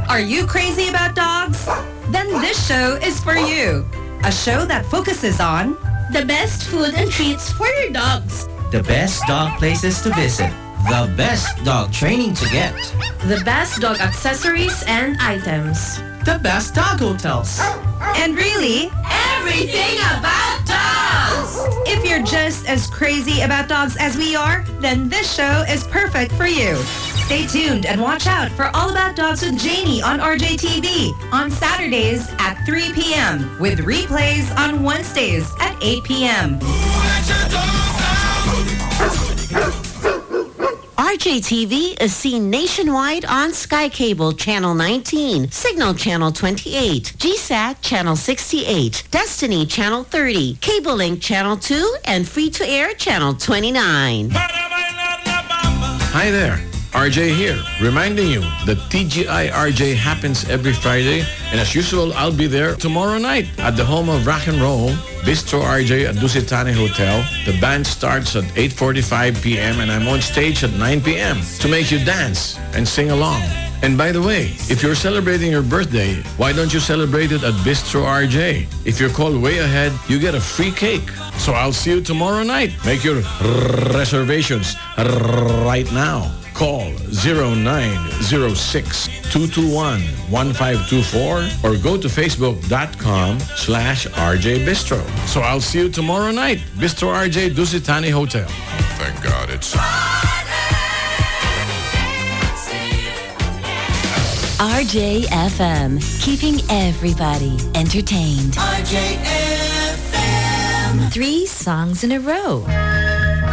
Are you crazy about dogs? Then this show is for you. A show that focuses on the best food and treats for your dogs, the best dog places to visit, the best dog training to get, the best dog accessories and items, the best dog hotels, and really, everything about dogs. If you're just as crazy about dogs as we are, then this show is perfect for you. Stay tuned and watch out for All About Dogs with Janie on RJTV on Saturdays at 3 p.m. with replays on Wednesdays at 8 p.m. RJTV is seen nationwide on Sky Cable Channel 19, Signal Channel 28, GSAT Channel 68, Destiny Channel 30, Cable Link Channel 2, and Free-to-Air Channel 29. Hi there. RJ here, reminding you that TGI RJ happens every Friday, and as usual, I'll be there tomorrow night at the home of rock and roll, Bistro RJ at Dusitani Hotel. The band starts at 8:45 p.m. and I'm on stage at 9 p.m. to make you dance and sing along. And by the way, if you're celebrating your birthday, why don't you celebrate it at Bistro RJ? If you're called way ahead, you get a free cake. So I'll see you tomorrow night. Make your reservations right now. Call 0906-221-1524 or go to facebook.com/RJ Bistro. So I'll see you tomorrow night. Bistro RJ Dusitani Hotel. Thank God it's... RJFM, keeping everybody entertained. RJFM. 3 songs in a row.